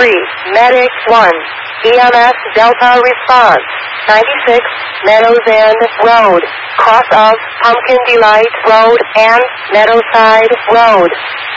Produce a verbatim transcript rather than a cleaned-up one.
three, Medic one, E M S Delta response, ninety-six, Meadows End Road, cross of Pumpkin Delight Road and Meadowside Road.